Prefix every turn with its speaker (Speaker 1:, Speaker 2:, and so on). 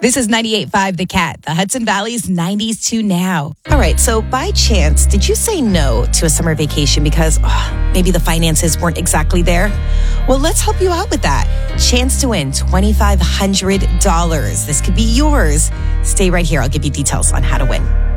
Speaker 1: This is 98.5 The Cat, the Hudson Valley's 90s to now.
Speaker 2: All right, so by chance, did you say no to a summer vacation because maybe the finances weren't exactly there? Well, let's help you out with that. Chance to win $2,500. This could be yours. Stay right here. I'll give you details on how to win.